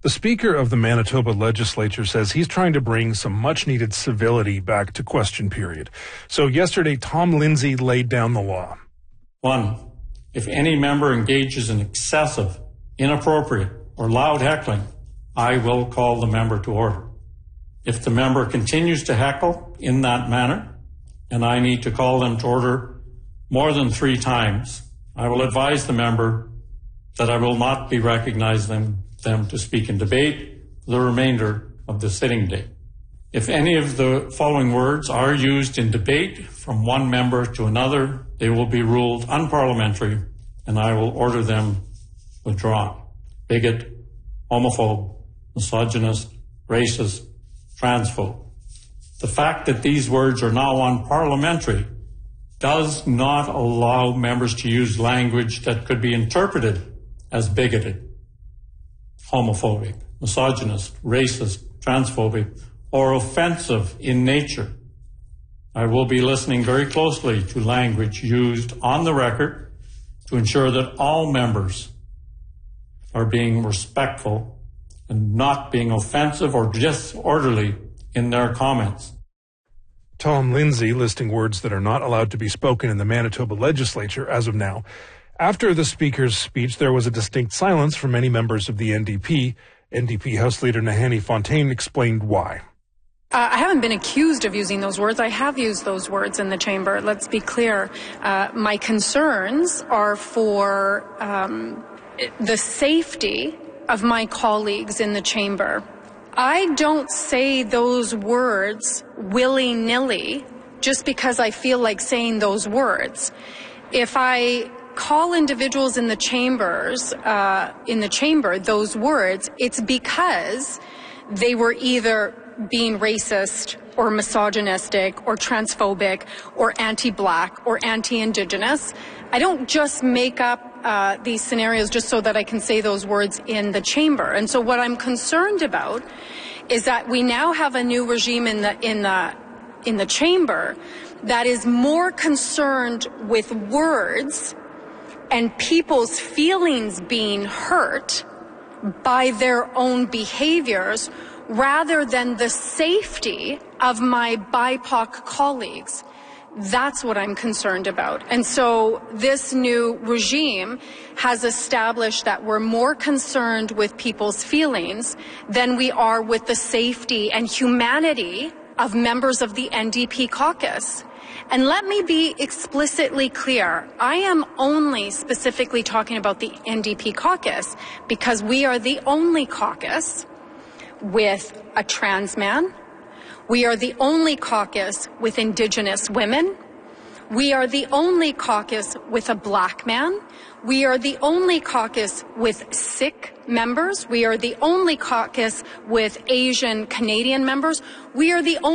The Speaker of the Manitoba Legislature says he's trying to bring some much-needed civility back to question period. So yesterday, Tom Lindsay laid down the law. 1. If any member engages in excessive, inappropriate, or loud heckling, I will call the member to order. If the member continues to heckle in that manner, and I need to call them to order more than 3 times, I will advise the member that I will not be recognizing them to speak in debate for the remainder of the sitting day. If any of the following words are used in debate from one member to another, they will be ruled unparliamentary, and I will order them withdrawn. Bigot, homophobe, misogynist, racist, transphobe. The fact that these words are now unparliamentary does not allow members to use language that could be interpreted as bigoted, homophobic, misogynist, racist, transphobic, or offensive in nature. I will be listening very closely to language used on the record to ensure that all members are being respectful and not being offensive or disorderly in their comments. Tom Lindsay listing words that are not allowed to be spoken in the Manitoba Legislature as of now. After the Speaker's speech, there was a distinct silence from many members of the NDP. NDP House Leader Nahanni Fontaine explained why. I haven't been accused of using those words. I have used those words in the chamber. Let's be clear. My concerns are for the safety of my colleagues in the chamber. I don't say those words willy-nilly just because I feel like saying those words. If I call individuals in the chamber those words, it's because they were either being racist or misogynistic or transphobic or anti-black or anti-Indigenous. I don't just make up these scenarios just so that I can say those words in the chamber. And so what I'm concerned about is that we now have a new regime in the chamber that is more concerned with words and people's feelings being hurt by their own behaviors rather than the safety of my BIPOC colleagues. That's what I'm concerned about. And so this new regime has established that we're more concerned with people's feelings than we are with the safety and humanity of members of the NDP caucus. And let me be explicitly clear. I am only specifically talking about the NDP caucus because we are the only caucus with a trans man. We are the only caucus with Indigenous women. We are the only caucus with a black man. We are the only caucus with Sikh members. We are the only caucus with Asian Canadian members. We are the only